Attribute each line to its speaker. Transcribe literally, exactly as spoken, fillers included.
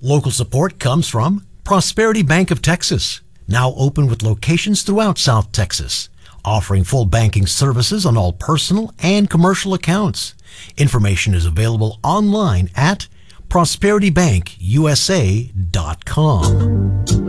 Speaker 1: Local support comes from Prosperity Bank of Texas, now open with locations throughout South Texas, offering full banking services on all personal and commercial accounts. Information is available online at prosperity bank u s a dot com.